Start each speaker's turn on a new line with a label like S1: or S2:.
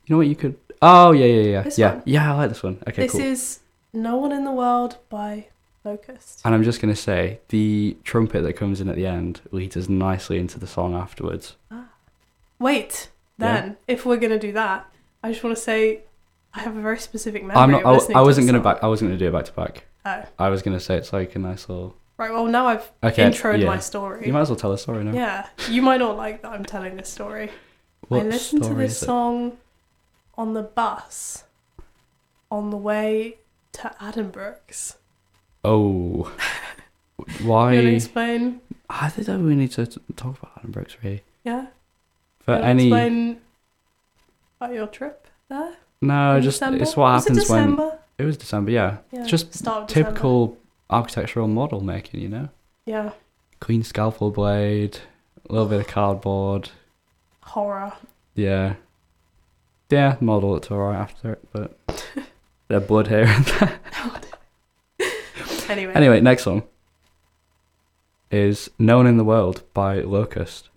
S1: You know what you could... Oh, yeah.
S2: This
S1: Yeah,
S2: one?
S1: yeah, I like this one. Okay,
S2: This
S1: cool.
S2: is No One in the World by Locust.
S1: And I'm just going to say, the trumpet that comes in at the end leads us nicely into the song afterwards.
S2: Wait, then,
S1: Yeah.
S2: if we're going to do that, I just want to say I have a very specific memory of listening
S1: I
S2: to
S1: wasn't
S2: this
S1: going to
S2: song.
S1: I wasn't going to do it back to back.
S2: Oh.
S1: I was going to say it's like a nice little...
S2: Right, well, now I've
S1: Okay,
S2: introed
S1: yeah.
S2: my story.
S1: You might as well tell a story now.
S2: Yeah, you might not like that I'm telling this story.
S1: What
S2: I listened to
S1: story
S2: this
S1: is it?
S2: song on the bus on the way to Addenbrooke's.
S1: Oh.
S2: You
S1: Why?
S2: want to explain?
S1: I think that we need to talk about Adam Brooks, really.
S2: Yeah?
S1: For
S2: You wanna
S1: any...
S2: explain about your trip there?
S1: No,
S2: in
S1: just
S2: December?
S1: it's what
S2: Was it
S1: happens when...
S2: December?
S1: It was December, yeah.
S2: Yeah,
S1: Just
S2: start of December.
S1: typical architectural model making, you know?
S2: Yeah,
S1: Clean scalpel blade, a little bit of cardboard.
S2: horror.
S1: Yeah. Yeah, model looked alright after it, but... There's blood here and there.
S2: Anyway.
S1: Anyway, next song is No One in the World by Locust.